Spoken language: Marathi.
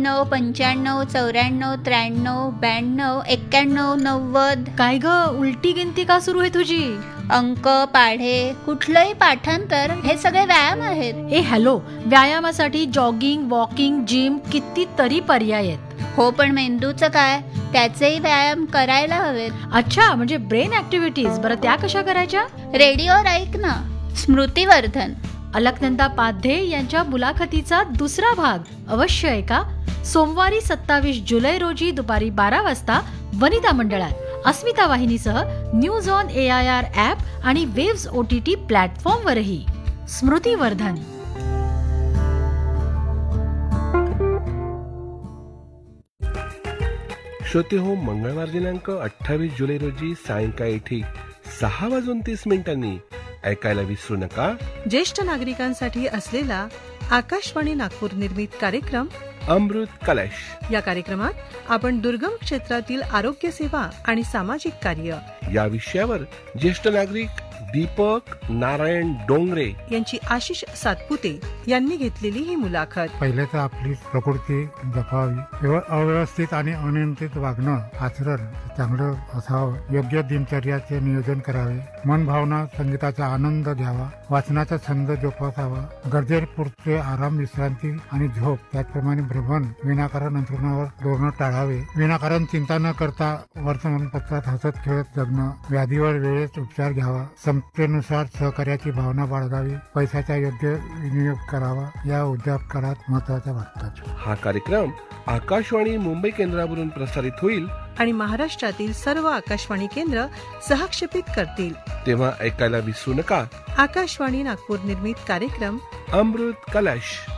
99, 95, 94, 93, 92, 91, 90. काय ग, उलटी गिनती का सुरू आहे तुझी? अंक, पाढे, कुठलंही पाठांतर हे सगळे व्यायाम आहेत. ए हॅलो, व्यायामासाठी जॉगिंग, वॉकिंग, जिम कितीतरी पर्याय आहेत. हो, पण मेंदूचं काय? त्याचेही व्यायाम करायला हवेत. अच्छा, म्हणजे ब्रेन ऍक्टिव्हिटीज. बरं, त्या कशा करायच्या? रेडिओवर ऐक ना, स्मृतिवर्धन. अलकनंदा पाध्ये यांच्या मुलाखतीचा दुसरा भाग अवश्य ऐका. सोमवारी 27 जुलै रोजी दुपारी 12 वाजता वनिता मंडळात अस्मिता वाहिनीसह न्यूज ऑन AIR ॲप आणि वेव्स OTT प्लॅटफॉर्मवरही. स्मृतिवर्धन. श्रोते हो, मंगळवार दिनांक 28 जुलै रोजी सायंकाळी ठीक 6:30 ऐकायला विसरू नका ज्येष्ठ नागरिकांसाठी असलेला आकाशवाणी नागपूर निर्मित कार्यक्रम अमृत कलश. या कार्यक्रमात आपण दुर्गम क्षेत्रातील आरोग्य सेवा आणि सामाजिक कार्य या विषयावर ज्येष्ठ नागरिक दीपक नारायण डोंगरे यांची आशिष सातपुते यांनी घेतलेली ही मुलाखत. पहिले तर आपली प्रकृती जपावी, अव्यवस्थित आणि अनियंत्रित वागणं, आचरण चांगलं असावं, योग्य दिनचर्याचे नियोजन करावे, मन भावना संगीताचा आनंद घ्यावा, वाचनाचा छंद जोपासावा, गरजेपुरते आराम, विश्रांती आणि झोप, त्याचप्रमाणे भ्रमण, विनाकारण अंथरुणावर डोरणं टाळावे, विनाकारण चिंता न करता वर्तमानपत्रात हसत खेळत जगणं, व्याधीवर वेळेत उपचार घ्यावा, क्षमतेनुसार सहकार्याची भावना बाळगावी, पैशाचा योग्य विनियोग करावा, या उद्यापकारात महत्वाच्या वाटतात. हा कार्यक्रम आकाशवाणी मुंबई केंद्रावरून प्रसारित होईल आणि महाराष्ट्रातील सर्व आकाशवाणी केंद्र सहक्षेपित करतील. तेव्हा ऐकायला विसरू नका आकाशवाणी नागपूर निर्मित कार्यक्रम अमृत कलश.